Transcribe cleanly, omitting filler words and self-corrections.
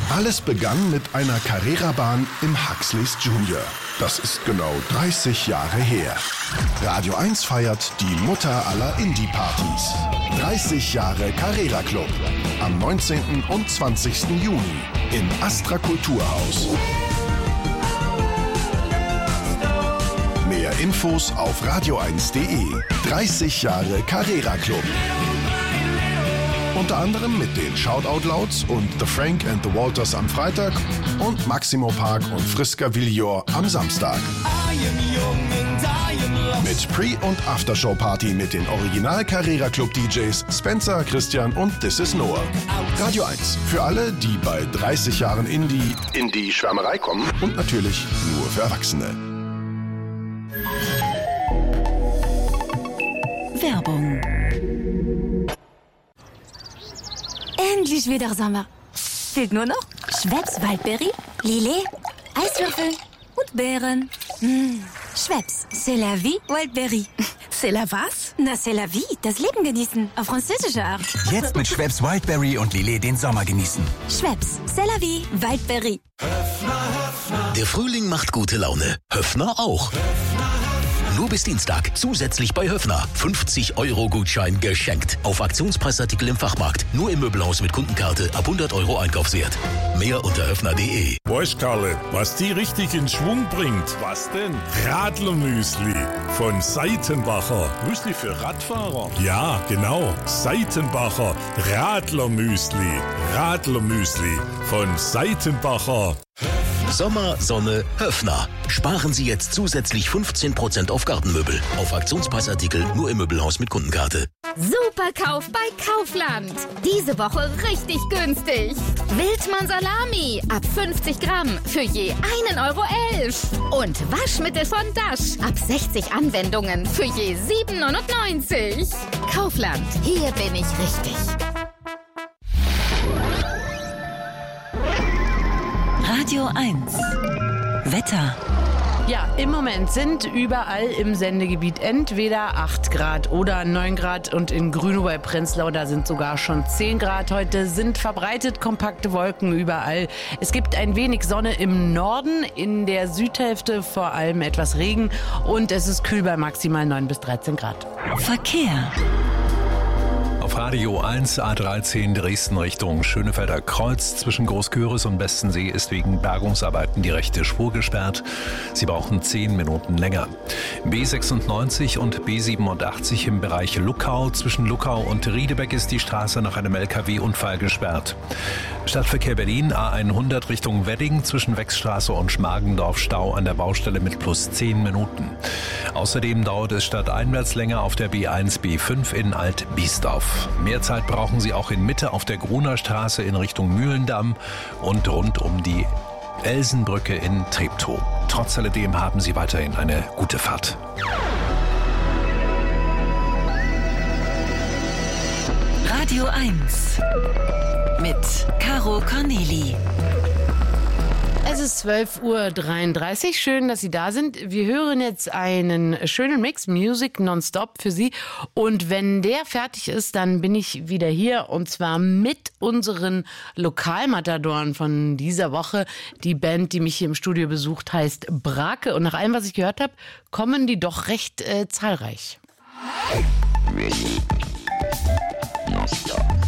Alles begann mit einer Carrera-Bahn im Huxleys Junior. Das ist genau 30 Jahre her. Radio 1 feiert die Mutter aller Indie-Partys. 30 Jahre Carrera Club. Am 19. und 20. Juni im Astra Kulturhaus. Mehr Infos auf radio1.de. 30 Jahre Carrera Club. Unter anderem mit den Shoutout Louds und The Frank and the Walters am Freitag und Maximo Park und Friska Villor am Samstag. Mit Pre- und Aftershow-Party mit den Original Carrera Club DJs Spencer, Christian und This is Noah. Radio 1 für alle, die bei 30 Jahren in die Schwärmerei kommen und natürlich nur für Erwachsene. Werbung. Endlich wieder Sommer. Fehlt nur noch Schweppes Waldbeere, Lillet, Eiswürfel und Beeren. Schweppes, c'est la vie, Waldbeere. C'est la was? Na, c'est la vie, das Leben genießen, auf französische Art. Jetzt mit Schweppes Wildberry und Lillet den Sommer genießen. Schweppes, c'est la vie, Waldbeere. Der Frühling macht gute Laune. Höffner auch. Nur bis Dienstag. Zusätzlich bei Höffner. 50-Euro-Gutschein geschenkt. Auf Aktionspreisartikel im Fachmarkt. Nur im Möbelhaus mit Kundenkarte ab 100 Euro Einkaufswert. Mehr unter höffner.de. Weißt Karle, was die richtig in Schwung bringt? Was denn? Radlermüsli von Seitenbacher. Müsli für Radfahrer? Ja, genau. Seitenbacher Radlermüsli. Radlermüsli von Seitenbacher. Sommer, Sonne, Höffner. Sparen Sie jetzt zusätzlich 15% auf Gartenmöbel. Auf Aktionspreisartikel nur im Möbelhaus mit Kundenkarte. Superkauf bei Kaufland. Diese Woche richtig günstig. Wildmann Salami ab 50 Gramm für je 1,11 €. Und Waschmittel von Dash ab 60 Anwendungen für je 7,99 €. Kaufland, hier bin ich richtig. Radio 1. Wetter. Ja, im Moment sind überall im Sendegebiet entweder 8 Grad oder 9 Grad und in Grünow bei Prenzlau, da sind sogar schon 10 Grad. Heute sind verbreitet kompakte Wolken überall. Es gibt ein wenig Sonne im Norden, in der Südhälfte vor allem etwas Regen und es ist kühl bei maximal 9 bis 13 Grad. Verkehr. Auf Radio 1 A13 Dresden Richtung Schönefelder Kreuz zwischen Großküris und Bestensee ist wegen Bergungsarbeiten die rechte Spur gesperrt. Sie brauchen 10 Minuten länger. B96 und B87 im Bereich Luckau. Zwischen Luckau und Riedebeck ist die Straße nach einem LKW-Unfall gesperrt. Stadtverkehr Berlin A100 Richtung Wedding zwischen Wechsstraße und Schmargendorf Stau an der Baustelle mit plus 10 Minuten. Außerdem dauert es stadteinwärts länger auf der B1 B5 in Alt-Biesdorf. Mehr Zeit brauchen Sie auch in Mitte auf der Gruner Straße in Richtung Mühlendamm und rund um die Elsenbrücke in Treptow. Trotz alledem haben Sie weiterhin eine gute Fahrt. Radio 1 mit Caro Corneli. Es ist 12:33 Uhr. Schön, dass Sie da sind. Wir hören jetzt einen schönen Mix, Music Nonstop für Sie. Und wenn der fertig ist, dann bin ich wieder hier. Und zwar mit unseren Lokalmatadoren von dieser Woche. Die Band, die mich hier im Studio besucht, heißt Brake. Und nach allem, was ich gehört habe, kommen die doch recht zahlreich. Ready. Nonstop.